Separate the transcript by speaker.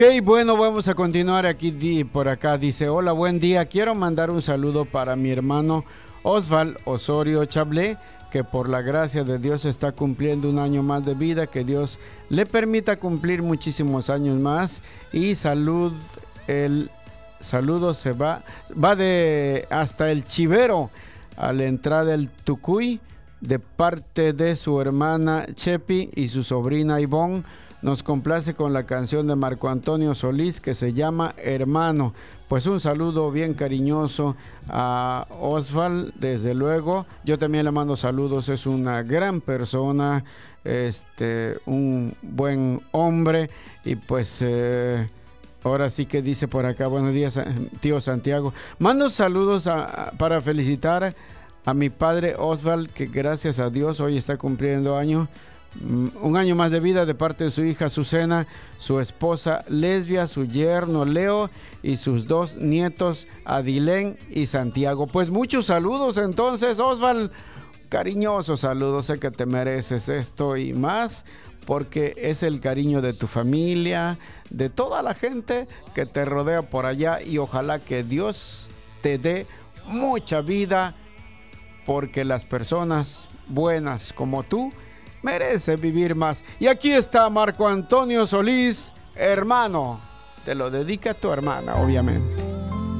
Speaker 1: Ok, bueno, vamos a continuar aquí por acá. Dice, hola, buen día. Quiero mandar un saludo para mi hermano Osval Osorio Chablé, que por la gracia de Dios está cumpliendo un año más de vida. Que Dios le permita cumplir muchísimos años más. Y el saludo va de hasta el Chivero, a la entrada del Tucuy, de parte de su hermana Chepi y su sobrina Ivonne. Nos complace con la canción de Marco Antonio Solís que se llama Hermano. Pues un saludo bien cariñoso a Osval, desde luego. Yo también le mando saludos, es una gran persona, un buen hombre. Y pues ahora sí que dice por acá, buenos días, tío Santiago. Mando saludos para felicitar a mi padre Osval, que gracias a Dios hoy está cumpliendo un año más de vida, de parte de su hija Azucena, su esposa Lesbia, su yerno Leo y sus dos nietos Adilén y Santiago. Pues muchos saludos entonces, Osval, cariñosos saludos, sé que te mereces esto y más, porque es el cariño de tu familia, de toda la gente que te rodea por allá, y ojalá que Dios te dé mucha vida, porque las personas buenas como tú merece vivir más. Y aquí está Marco Antonio Solís, Hermano. Te lo dedica a tu hermana, obviamente.